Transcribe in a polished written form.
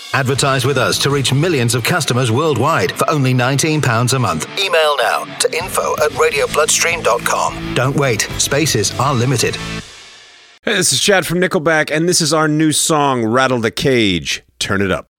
Advertise with us to reach millions of customers worldwide for only £19 a month. Email now to info@radiobloodstream.com. Don't wait. Spaces are limited. Hey, this is Chad from Nickelback, and this is our new song, Rattle the Cage. Turn it up.